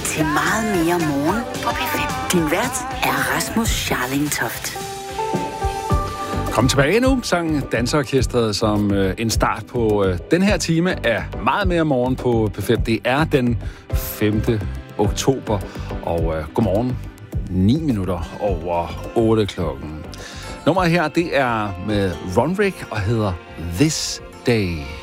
til Meget mere morgen på P5. Din vært er Rasmus Scharling Toft. Kom tilbage nu, sang Danseorkestret som en start på den her time af Meget mere morgen på P5. Det er den 5. oktober, og godmorgen. 9 minutter over 8 klokken. Nummeret her, det er med Runrig og hedder This Day.